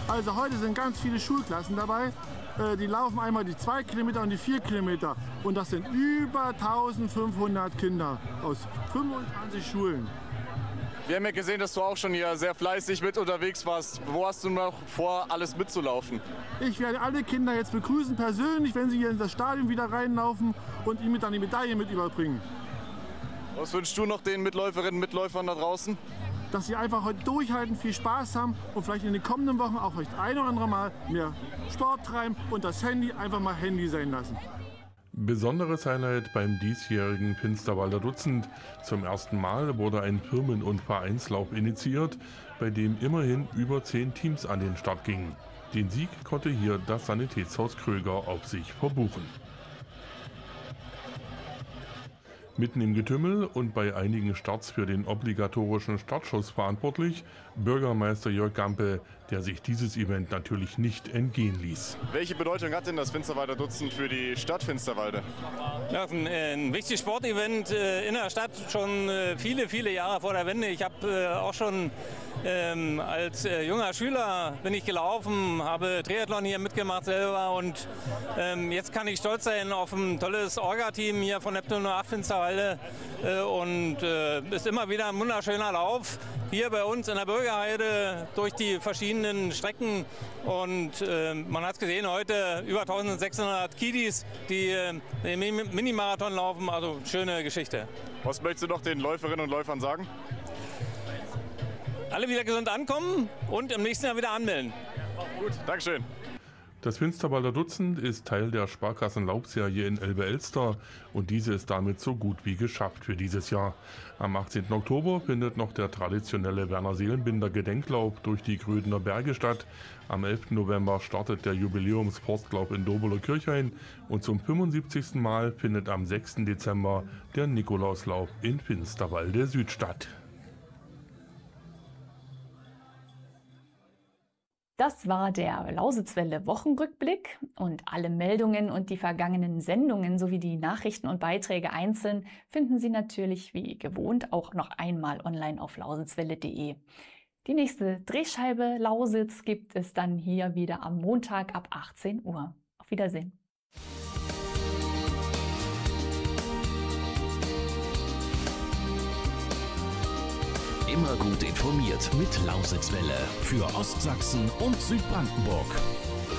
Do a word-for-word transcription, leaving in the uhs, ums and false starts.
Also heute sind ganz viele Schulklassen dabei. Äh, die laufen einmal die zwei Kilometer und die vier Kilometer. Und das sind über eintausendfünfhundert Kinder aus fünfundzwanzig Schulen. Wir haben ja gesehen, dass du auch schon hier sehr fleißig mit unterwegs warst. Wo hast du noch vor, alles mitzulaufen? Ich werde alle Kinder jetzt begrüßen persönlich, wenn sie hier in das Stadion wieder reinlaufen und ihnen dann die Medaille mit überbringen. Was wünschst du noch den Mitläuferinnen und Mitläufern da draußen? Dass sie einfach heute durchhalten, viel Spaß haben und vielleicht in den kommenden Wochen auch vielleicht ein oder andere Mal mehr Sport treiben und das Handy einfach mal Handy sein lassen. Besonderes Highlight beim diesjährigen Finsterwalder Dutzend. Zum ersten Mal wurde ein Firmen- und Vereinslauf initiiert, bei dem immerhin über zehn Teams an den Start gingen. Den Sieg konnte hier das Sanitätshaus Kröger auf sich verbuchen. Mitten im Getümmel und bei einigen Starts für den obligatorischen Startschuss verantwortlich Bürgermeister Jörg Gampe, der sich dieses Event natürlich nicht entgehen ließ. Welche Bedeutung hat denn das Finsterwalder Dutzend für die Stadt Finsterwalde? Ja, ein, ein wichtiges Sportevent äh, in der Stadt, schon äh, viele, viele Jahre vor der Wende. Ich habe äh, auch schon ähm, als äh, junger Schüler bin ich gelaufen, habe Triathlon hier mitgemacht selber und ähm, jetzt kann ich stolz sein auf ein tolles Orga-Team hier von Neptun null acht Finsterwalde äh, und äh, ist immer wieder ein wunderschöner Lauf hier bei uns in der Bürgerheide durch die verschiedenen Strecken und äh, man hat es gesehen, heute über eintausendsechshundert Kiddies, die äh, den Minimarathon laufen, also schöne Geschichte. Was möchtest du noch den Läuferinnen und Läufern sagen? Alle wieder gesund ankommen und im nächsten Jahr wieder anmelden. Gut, Dankeschön. Das Finsterwalder Dutzend ist Teil der Sparkassen-Laufserie in Elbe-Elster und diese ist damit so gut wie geschafft für dieses Jahr. Am achtzehnten Oktober findet noch der traditionelle Werner Seelenbinder Gedenklauf durch die Grödener Berge statt. Am elften November startet der Jubiläumsforstlauf in Dobeler-Kirchhain und zum fünfundsiebzigsten Mal findet am sechsten Dezember der Nikolauslauf in Finsterwalde Süd statt. Das war der Lausitzwelle Wochenrückblick und alle Meldungen und die vergangenen Sendungen sowie die Nachrichten und Beiträge einzeln finden Sie natürlich wie gewohnt auch noch einmal online auf lausitzwelle punkt de. Die nächste Drehscheibe Lausitz gibt es dann hier wieder am Montag ab achtzehn Uhr. Auf Wiedersehen. Immer gut informiert mit Lausitzwelle für Ostsachsen und Südbrandenburg.